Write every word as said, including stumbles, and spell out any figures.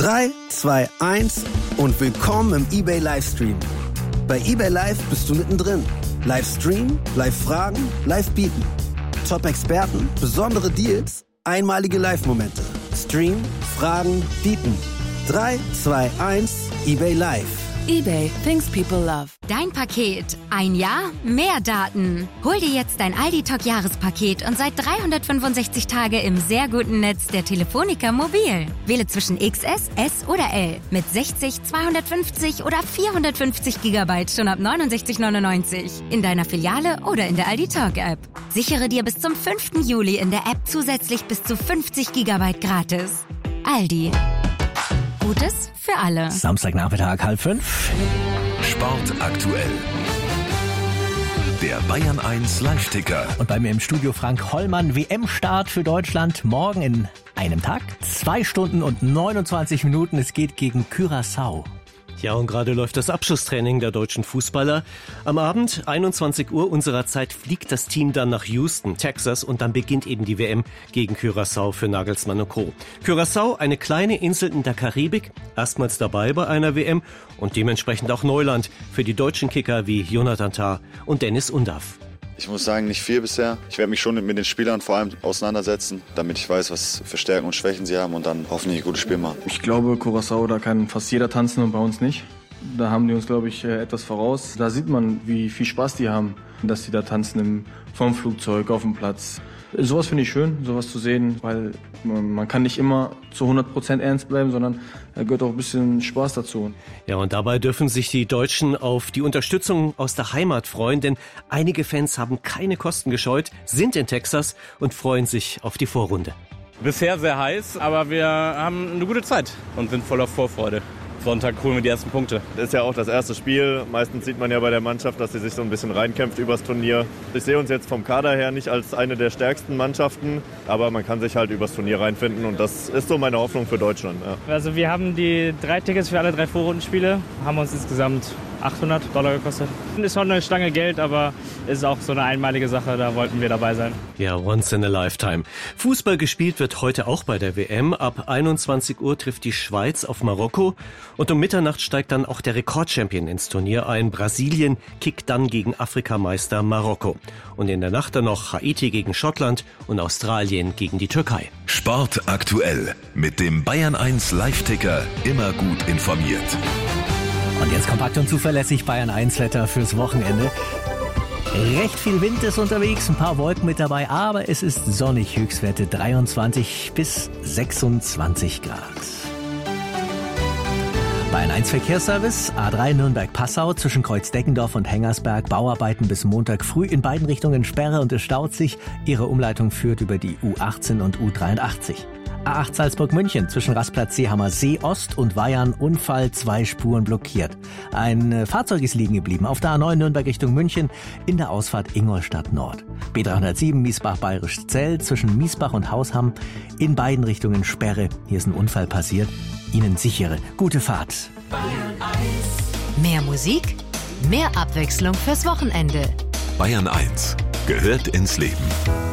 drei, zwei, eins und willkommen im eBay Livestream. Bei eBay Live bist du mittendrin. Livestream, Live-Fragen, Live-Bieten. Top-Experten, besondere Deals, einmalige Live-Momente. Stream, Fragen, Bieten. drei, zwei, eins, eBay Live. eBay, things people love. Dein Paket. Ein Jahr, mehr Daten. Hol dir jetzt dein Aldi-Talk-Jahrespaket und sei dreihundertfünfundsechzig Tage im sehr guten Netz der Telefonica Mobil. Wähle zwischen X S, S oder L. Mit sechzig, zweihundertfünfzig oder vierhundertfünfzig Gigabyte schon ab neunundsechzig neunundneunzig. In deiner Filiale oder in der Aldi-Talk-App. Sichere dir bis zum fünften Juli in der App zusätzlich bis zu fünfzig Gigabyte gratis. Aldi. Gutes für alle. Samstagnachmittag, halb fünf. Sport aktuell. Der Bayern eins Live-Ticker. Und bei mir im Studio Frank Hollmann. W M-Start für Deutschland morgen in einem Tag. Zwei Stunden und neunundzwanzig Minuten. Es geht gegen Curaçao. Ja, und gerade läuft das Abschlusstraining der deutschen Fußballer. Am Abend, einundzwanzig Uhr unserer Zeit, fliegt das Team dann nach Houston, Texas, und dann beginnt eben die W M gegen Curaçao für Nagelsmann und Co. Curaçao, eine kleine Insel in der Karibik, erstmals dabei bei einer W M und dementsprechend auch Neuland für die deutschen Kicker wie Jonathan Tah und Dennis Undaff. Ich muss sagen, nicht viel bisher. Ich werde mich schon mit den Spielern vor allem auseinandersetzen, damit ich weiß, was für Stärken und Schwächen sie haben und dann hoffentlich ein gutes Spiel machen. Ich glaube, Curaçao, da kann fast jeder tanzen und bei uns nicht. Da haben die uns, glaube ich, etwas voraus. Da sieht man, wie viel Spaß die haben, dass die da tanzen im, vom Flugzeug, auf dem Platz. Sowas finde ich schön, sowas zu sehen, weil man kann nicht immer zu hundert Prozent ernst bleiben, sondern da gehört auch ein bisschen Spaß dazu. Ja, und dabei dürfen sich die Deutschen auf die Unterstützung aus der Heimat freuen, denn einige Fans haben keine Kosten gescheut, sind in Texas und freuen sich auf die Vorrunde. Bisher sehr heiß, aber wir haben eine gute Zeit und sind voller Vorfreude. Sonntag holen wir die ersten Punkte. Das ist ja auch das erste Spiel. Meistens sieht man ja bei der Mannschaft, dass sie sich so ein bisschen reinkämpft übers Turnier. Ich sehe uns jetzt vom Kader her nicht als eine der stärksten Mannschaften, aber man kann sich halt übers Turnier reinfinden und das ist so meine Hoffnung für Deutschland. Ja. Also wir haben die drei Tickets für alle drei Vorrundenspiele, haben uns insgesamt achthundert Dollar gekostet. Ist schon eine Stange Geld, aber ist auch so eine einmalige Sache, da wollten wir dabei sein. Ja, once in a lifetime. Fußball gespielt wird heute auch bei der W M. Ab einundzwanzig Uhr trifft die Schweiz auf Marokko und um Mitternacht steigt dann auch der Rekordchampion ins Turnier ein. Brasilien kickt dann gegen Afrikameister Marokko. Und in der Nacht dann noch Haiti gegen Schottland und Australien gegen die Türkei. Sport aktuell mit dem Bayern eins Live-Ticker. Immer gut informiert. Und jetzt kompakt und zuverlässig Bayern eins Wetter fürs Wochenende. Recht viel Wind ist unterwegs, ein paar Wolken mit dabei, aber es ist sonnig, Höchstwerte dreiundzwanzig bis sechsundzwanzig Grad. Bayern eins Verkehrsservice, A drei Nürnberg-Passau zwischen Kreuzdeckendorf und Hengersberg, Bauarbeiten bis Montag früh, in beiden Richtungen Sperre und es staut sich. Ihre Umleitung führt über die U achtzehn und U dreiundachtzig. A acht Salzburg-München zwischen Rastplatz Seehammer See Ost und Weyarn, Unfall, zwei Spuren blockiert. Ein Fahrzeug ist liegen geblieben auf der A neun Nürnberg Richtung München in der Ausfahrt Ingolstadt Nord. B dreihundertsieben Miesbach-Bayerisch Zell zwischen Miesbach und Hausham, in beiden Richtungen Sperre. Hier ist ein Unfall passiert. Ihnen sichere, gute Fahrt. Mehr Musik, mehr Abwechslung fürs Wochenende. Bayern eins gehört ins Leben.